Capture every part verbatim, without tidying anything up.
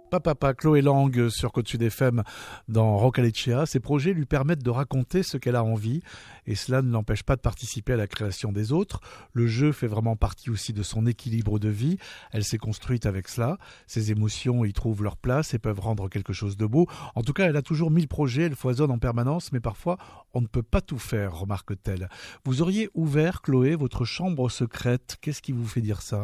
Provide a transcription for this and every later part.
Papa, Chloé Lang sur Côte Sud F M dans Rock Alecea. Ses projets lui permettent de raconter ce qu'elle a envie et cela ne l'empêche pas de participer à la création des autres. Le jeu fait vraiment partie aussi de son équilibre de vie. Elle s'est construite avec cela. Ses émotions y trouvent leur place et peuvent rendre quelque chose de beau. En tout cas, elle a toujours mille projets, elle foisonne en permanence, mais parfois on ne peut pas tout faire, remarque-t-elle. Vous auriez ouvert, Chloé, votre chambre secrète. Qu'est-ce qui vous fait dire ça ?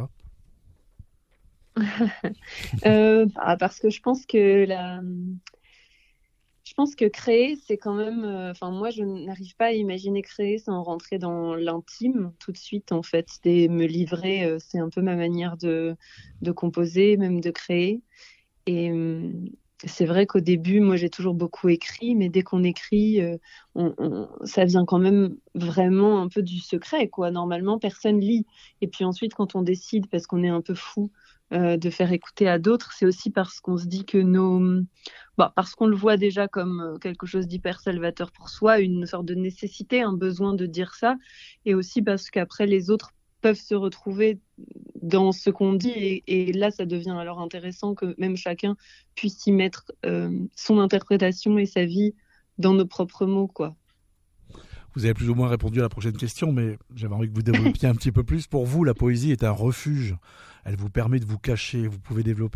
euh, bah, parce que je pense que la... je pense que créer, c'est quand même. Enfin, euh, moi, je n'arrive pas à imaginer créer sans rentrer dans l'intime tout de suite, en fait. Et me livrer, euh, c'est un peu ma manière de, de composer, même de créer. Et euh, c'est vrai qu'au début, moi, j'ai toujours beaucoup écrit, mais dès qu'on écrit, euh, on, on, ça vient quand même vraiment un peu du secret, quoi. Normalement, personne lit. Et puis ensuite, quand on décide, parce qu'on est un peu fou, Euh, de faire écouter à d'autres, c'est aussi parce qu'on se dit que nos... Bah, parce qu'on le voit déjà comme quelque chose d'hyper salvateur pour soi, une sorte de nécessité, un besoin de dire ça, et aussi parce qu'après les autres peuvent se retrouver dans ce qu'on dit, et, et là ça devient alors intéressant que même chacun puisse y mettre euh, son interprétation et sa vie dans nos propres mots, quoi. Vous avez plus ou moins répondu à la prochaine question, mais j'avais envie que vous développiez un petit peu plus. Pour vous, la poésie est un refuge. Elle vous permet de vous cacher. Vous pouvez développer ?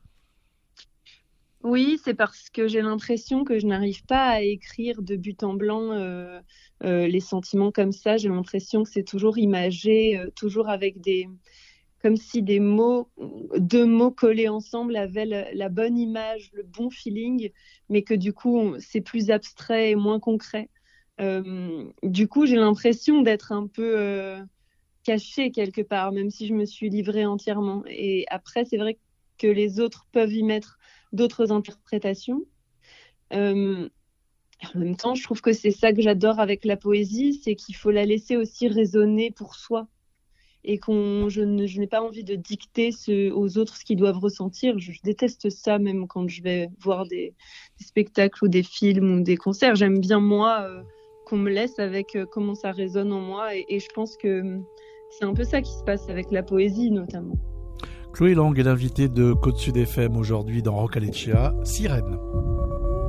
Oui, c'est parce que j'ai l'impression que je n'arrive pas à écrire de but en blanc euh, euh, les sentiments comme ça. J'ai l'impression que c'est toujours imagé, euh, toujours avec des... comme si des mots, deux mots collés ensemble avaient la, la bonne image, le bon feeling, mais que du coup, on, c'est plus abstrait et moins concret. Euh, du coup, j'ai l'impression d'être un peu euh, cachée quelque part, même si je me suis livrée entièrement. Et après, c'est vrai que les autres peuvent y mettre d'autres interprétations. Euh, en même temps, je trouve que c'est ça que j'adore avec la poésie, c'est qu'il faut la laisser aussi résonner pour soi. Et qu'on, je, ne, je n'ai pas envie de dicter ce, aux autres ce qu'ils doivent ressentir. Je, je déteste ça, même quand je vais voir des, des spectacles ou des films ou des concerts. J'aime bien, moi, euh, qu'on me laisse avec euh, comment ça résonne en moi. Et, et je pense que c'est un peu ça qui se passe avec la poésie, notamment. Chloé Lang est l'invitée de Côte Sud F M aujourd'hui dans Rock Alecea, Sirène.